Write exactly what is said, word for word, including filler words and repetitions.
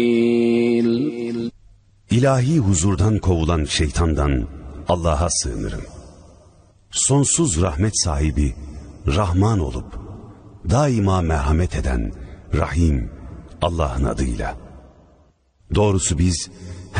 İlahi huzurdan kovulan şeytandan Allah'a sığınırım. Sonsuz rahmet sahibi, Rahman olup daima merhamet eden Rahim Allah'ın adıyla. Doğrusu biz